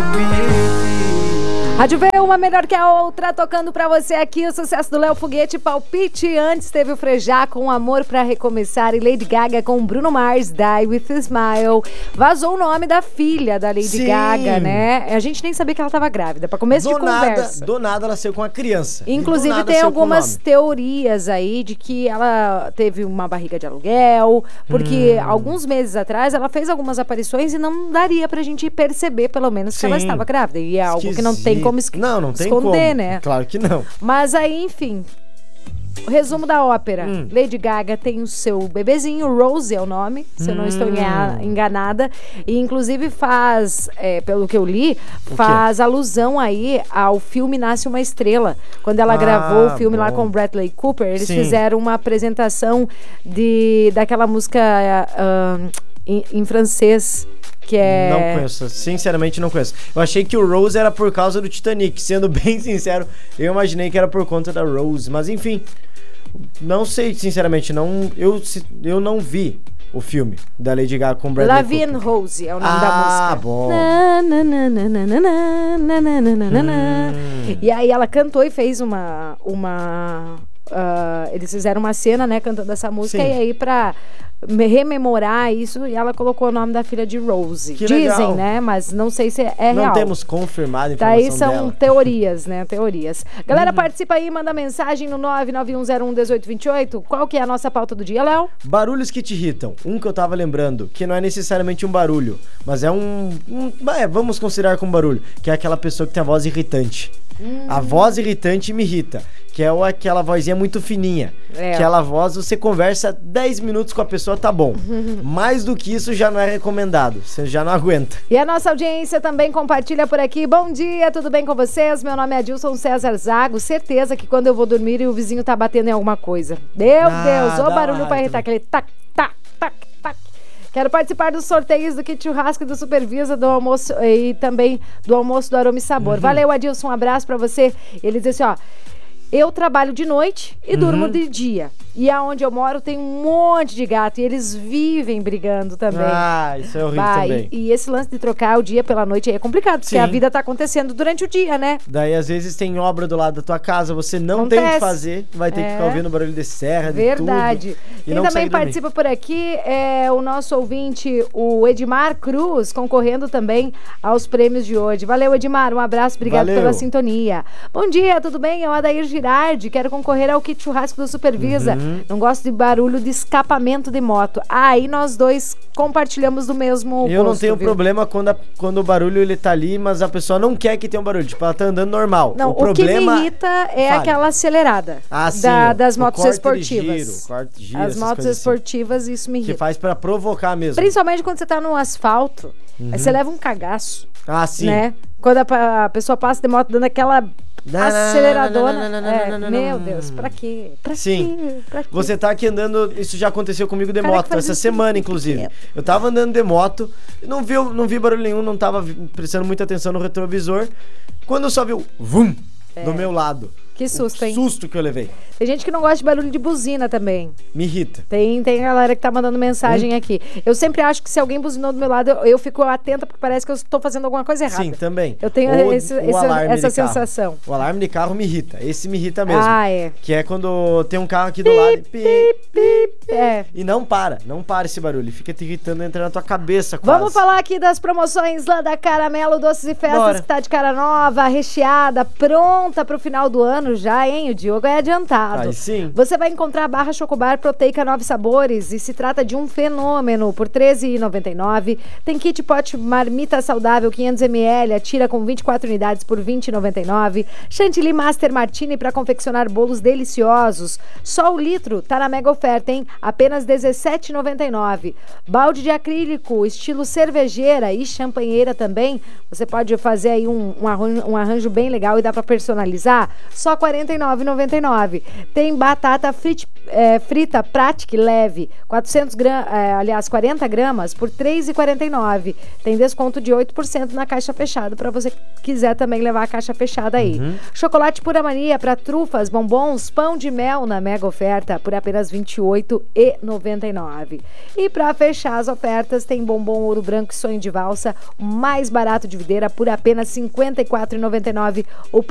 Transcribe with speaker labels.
Speaker 1: Rádio V, uma melhor que a outra, tocando pra você aqui o sucesso do Léo Foguete, Palpite. Antes teve o Frejá com Amor Pra Recomeçar e Lady Gaga com Bruno Mars, Die With A Smile. Vazou o nome da filha da Lady Gaga, né? A gente nem sabia que ela tava grávida, pra começo de conversa.
Speaker 2: Do nada ela saiu com a criança.
Speaker 1: Inclusive tem algumas teorias aí de que ela teve uma barriga de aluguel, porque alguns meses atrás ela fez algumas aparições e não daria pra gente perceber, pelo menos, que ela estava grávida. E é algo que não tem como
Speaker 2: não tem
Speaker 1: esconder,
Speaker 2: como,
Speaker 1: né?
Speaker 2: Claro que não.
Speaker 1: Mas aí, enfim, o resumo da ópera. Lady Gaga tem o seu bebezinho, Rose é o nome, se eu não estou enganada. E inclusive faz, pelo que eu li, faz alusão aí ao filme Nasce Uma Estrela. Quando ela gravou o filme lá com o Bradley Cooper, eles fizeram uma apresentação daquela música em francês.
Speaker 2: Não conheço, sinceramente não conheço. Eu achei que o Rose era por causa do Titanic, sendo bem sincero, eu imaginei que era por conta da Rose, mas enfim, não sei, sinceramente, eu não vi o filme da Lady Gaga com Bradley
Speaker 1: Cooper. La Vie en Rose é o nome da música.
Speaker 2: Bom.
Speaker 1: E aí ela cantou e fez eles fizeram uma cena, né, cantando essa música. E aí pra rememorar isso, e ela colocou o nome da filha de Rose. Dizem,
Speaker 2: legal,
Speaker 1: né? Mas não sei se é real.
Speaker 2: Não temos confirmado a informação
Speaker 1: daí são
Speaker 2: dela.
Speaker 1: Teorias, né? Teorias. Galera, participa aí, manda mensagem no 991011828. Qual que é a nossa pauta do dia, Léo?
Speaker 2: Barulhos que te irritam. Um que eu tava lembrando, que não é necessariamente um barulho, mas é vamos considerar como barulho, que é aquela pessoa que tem a voz irritante. A voz irritante me irrita, que é aquela vozinha muito fininha. Aquela voz, você conversa 10 minutos com a pessoa, tá bom. Mais do que isso já não é recomendado, você já não aguenta.
Speaker 1: E a nossa audiência também compartilha por aqui. Bom dia, tudo bem com vocês? Meu nome é Adilson César Zago. Certeza que quando eu vou dormir e o vizinho tá batendo em alguma coisa. Meu Deus, ô barulho pra irritar, aquele tac, tac, tac, tac. Quero participar dos sorteios do kit churrasco e do Supervisa do almoço e também do almoço do Aroma e Sabor. Valeu, Adilson, um abraço pra você. Ele diz assim, ó, eu trabalho de noite e durmo de dia. E aonde eu moro tem um monte de gato e eles vivem brigando também.
Speaker 2: Isso é horrível também.
Speaker 1: E esse lance de trocar o dia pela noite aí é complicado, porque a vida tá acontecendo durante o dia, né?
Speaker 2: Daí, às vezes, tem obra do lado da tua casa, você não tem o que fazer, vai ter que ficar ouvindo o barulho de serra, de
Speaker 1: verdade.
Speaker 2: tudo.
Speaker 1: Quem também participa por aqui é o nosso ouvinte, o Edmar Cruz, concorrendo também aos prêmios de hoje. Valeu, Edmar, um abraço, obrigado pela sintonia. Bom dia, tudo bem? É o Adair Girardi, quero concorrer ao kit churrasco do Supervisa. Não gosto de barulho de escapamento de moto. Aí nós dois compartilhamos do mesmo
Speaker 2: Eu não tenho problema quando o barulho ele tá ali, mas a pessoa não quer que tenha um barulho. Tipo, ela tá andando normal.
Speaker 1: Não, o que me irrita é aquela acelerada das motos esportivas. As motos esportivas, assim. Isso me irrita.
Speaker 2: Que faz pra provocar mesmo.
Speaker 1: Principalmente quando você tá no asfalto, aí você leva um cagaço.
Speaker 2: Sim.
Speaker 1: Né? Quando a pessoa passa de moto dando aquela aceleradona. Meu Deus, pra quê? Pra quê?
Speaker 2: Você tá aqui andando, isso já aconteceu comigo de moto, essa semana, inclusive. Eu tava andando de moto, não vi barulho nenhum, não tava prestando muita atenção no retrovisor. Quando eu só vi o vum do meu lado.
Speaker 1: Que susto, hein?
Speaker 2: Susto que eu levei.
Speaker 1: Tem gente que não gosta de barulho de buzina também.
Speaker 2: Me irrita.
Speaker 1: Tem galera que tá mandando mensagem aqui. Eu sempre acho que se alguém buzinou do meu lado, eu fico atenta porque parece que eu estou fazendo alguma coisa errada.
Speaker 2: Sim, também.
Speaker 1: Eu tenho essa sensação.
Speaker 2: O alarme de carro me irrita. Esse me irrita mesmo.
Speaker 1: É.
Speaker 2: Que é quando tem um carro aqui do lado
Speaker 1: e
Speaker 2: não para esse barulho. Fica te irritando, entra na tua cabeça quase.
Speaker 1: Vamos falar aqui das promoções lá da Caramelo Doces e Festas, que tá de cara nova, recheada, pronta pro final do ano já, hein? O Diogo é adiantado.
Speaker 2: Sim.
Speaker 1: Você vai encontrar a barra Chocobar Proteica 9 sabores e se trata de um fenômeno por R$13,99. Tem kit pote marmita saudável 500ml, a tira com 24 unidades por R$20,99. Chantilly Master Martini para confeccionar bolos deliciosos. Só o litro tá na mega oferta, hein? Apenas R$17,99. Balde de acrílico estilo cervejeira e champanheira também. Você pode fazer aí um arranjo bem legal e dá para personalizar. Só só R$ 49,99. Tem batata frita Pratic leve, 40 gramas por R$ 3,49. Tem desconto de 8% na caixa fechada, para você que quiser também levar a caixa fechada aí. Chocolate Pura Mania para trufas, bombons, pão de mel na mega oferta por apenas R$ 28,99. E para fechar as ofertas, tem bombom Ouro Branco e Sonho de Valsa, o mais barato de videira, por apenas R$ 54,99. O